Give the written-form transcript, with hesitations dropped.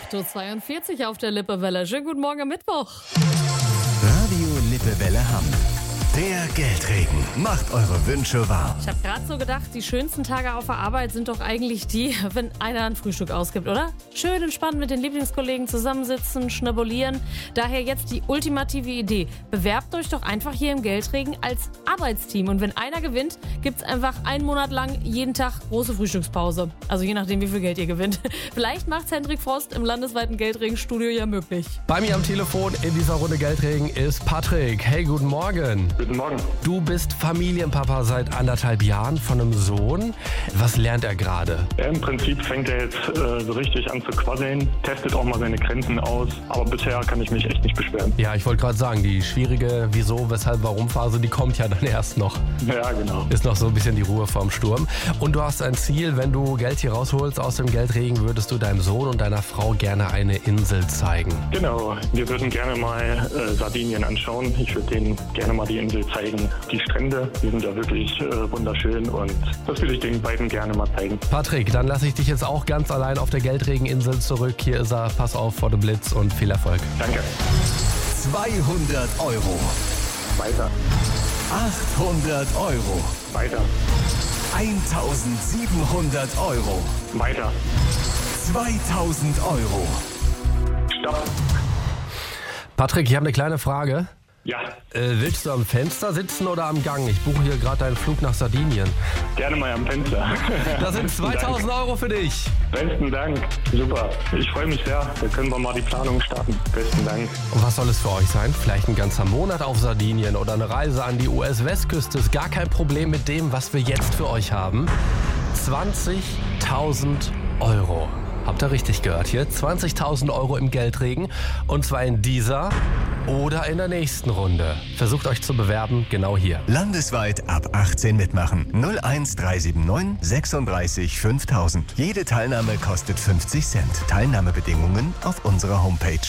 8.42 Uhr auf der Lippewelle. Schönen guten Morgen am Mittwoch. Radio Lippewelle Hamm. Der Geldregen macht eure Wünsche wahr. Ich habe gerade so gedacht, die schönsten Tage auf der Arbeit sind doch eigentlich die, wenn einer ein Frühstück ausgibt, oder? Schön entspannt mit den Lieblingskollegen zusammensitzen, schnabulieren. Daher jetzt die ultimative Idee. Bewerbt euch doch einfach hier im Geldregen als Arbeitsteam. Und wenn einer gewinnt, gibt's einfach einen Monat lang jeden Tag große Frühstückspause. Also je nachdem, wie viel Geld ihr gewinnt. Vielleicht macht's Hendrik Frost im landesweiten Geldregenstudio ja möglich. Bei mir am Telefon in dieser Runde Geldregen ist Patrick. Hey, guten Morgen. Guten Morgen. Du bist Familienpapa seit 1,5 Jahren von einem Sohn. Was lernt er gerade? Ja, im Prinzip fängt er jetzt so richtig an zu quasseln, testet auch mal seine Grenzen aus, aber bisher kann ich mich echt nicht beschweren. Ja, ich wollte gerade sagen, die schwierige Wieso, Weshalb, Warum-Phase, die kommt ja dann erst noch. Ja, genau. Ist noch so ein bisschen die Ruhe vorm Sturm. Und du hast ein Ziel, wenn du Geld hier rausholst aus dem Geldregen, würdest du deinem Sohn und deiner Frau gerne eine Insel zeigen. Genau, wir würden gerne mal Sardinien anschauen. Ich würde denen gerne mal die Insel zeigen. Die Strände, die sind ja wirklich wunderschön und das würde ich den beiden gerne mal zeigen. Patrick, dann lasse ich dich jetzt auch ganz allein auf der Geldregeninsel zurück. Hier ist er, pass auf vor dem Blitz und viel Erfolg. Danke. 200 Euro. Weiter. 800 Euro. Weiter. 1700 Euro. Weiter. 2000 Euro. Stopp. Patrick, ich habe eine kleine Frage. Ja, Willst du am Fenster sitzen oder am Gang? Ich buche hier gerade einen Flug nach Sardinien. gerne mal am Fenster. Das sind 2000 Euro für dich. Besten Dank. Super. Ich freue mich sehr. Da können wir mal die Planung starten. Besten Dank. Und was soll es für euch sein? Vielleicht ein ganzer Monat auf Sardinien oder eine Reise an die US-Westküste. Ist gar kein Problem mit dem, was wir jetzt für euch haben. 20.000 Euro. Habt ihr richtig gehört hier? 20.000 Euro im Geldregen. Und zwar in dieser oder in der nächsten Runde. Versucht euch zu bewerben, genau hier. Landesweit ab 18 mitmachen. 01379 36 5000. Jede Teilnahme kostet 50 Cent. Teilnahmebedingungen auf unserer Homepage.